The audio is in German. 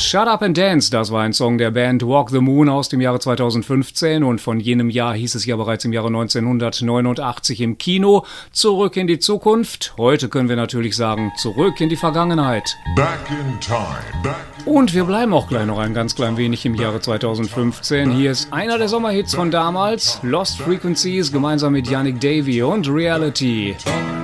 Shut Up and Dance, das war ein Song der Band Walk the Moon aus dem Jahre 2015 und von jenem Jahr hieß es ja bereits im Jahre 1989 im Kino. Zurück in die Zukunft. Heute können wir natürlich sagen, zurück in die Vergangenheit. Back in time. Und wir bleiben auch gleich noch ein ganz klein wenig im Jahre 2015. Hier ist einer der Sommerhits von damals, Lost Frequencies, gemeinsam mit Yannick Davy und Reality.